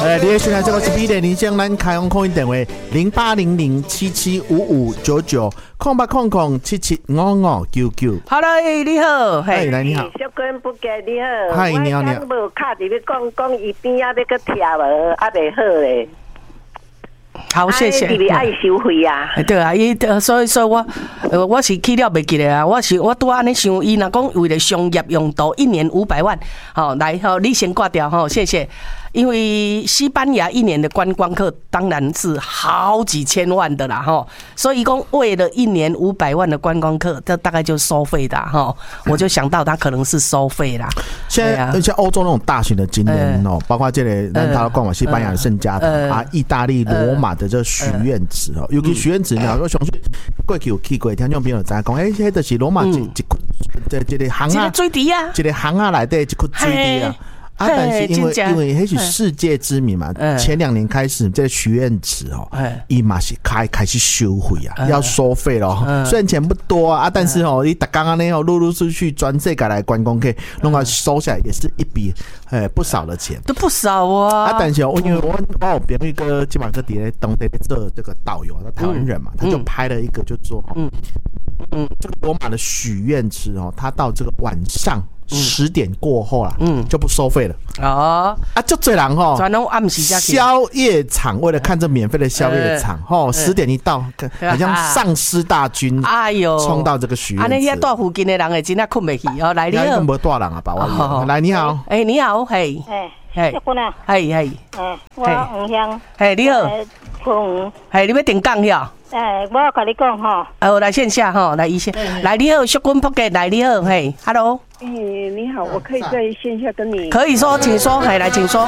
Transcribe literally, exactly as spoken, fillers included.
呃，你的现在这个是 B 零零向咱开放空音电话零八零零七七五五九九空八空空七七五五九九。 Hello， 你好， 嘿，来你好， 小君不给你好， 嗨，你好你好。 我无卡伫要讲讲伊边仔要个听无，啊袂好咧。 好，谢谢。 你爱收费啊？ 对啊，伊所以说我，呃，我是去了袂记咧啊。我是我拄安尼想，伊若讲为了商业用途，一年五百万，好来，好你先挂掉哈，谢谢。因为西班牙一年的观光客当然是好几千万的啦哈，所以讲为了一年五百万的观光客，这大概就收费的哈，我就想到他可能是收费啦。 现在而且欧洲那种大型的景点哦，包括这里咱台湾逛完西班牙的圣家堂啊，意大利罗马的这许愿池哦，尤其许愿池呢，我上去过去有去过，听众朋友知讲，哎，迄就是罗马一一这这个巷啊， 水池啊， 一个巷啊内底一窟水池啊。啊，但是因为因为那是世界知名嘛，前两年开始这个许愿池哦，伊嘛是开开始收费啊，要收费咯。虽然钱不多啊，但是哦，你刚刚那哦，陆陆续续全世界来观光客，弄个收下来也是一笔诶不少的钱， 都不少啊。 啊，但是哦，因为我我有朋友一个基本上在底下当地做这个导游，他台湾人嘛，他就拍了一个就做嗯嗯这个罗马的许愿池哦，他到这个晚上。十点过后啦，嗯，就不收费了。哦，啊，就这人吼，宵夜场为了看这免费的宵夜场，吼，十点一到，好像丧尸大军，哎呦，冲到这个许愿池。啊，那些住附近的人诶，真的困不起哦。来，你好，根本大人啊，把我来，你好，哎，你好，嘿， 嘿，小君啊， 嘿嘿， 嗯，我黄香， 嘿，你好， 黄， 嘿，你要定岗呀？ 哎，我要跟你讲哈， 哦，来线下哈，来一线，来你好，小君仆嘅，来你好，嘿 ，Hello。 哎，你好，我可以在线下跟你。 可以说，请说，嘿，来，请说。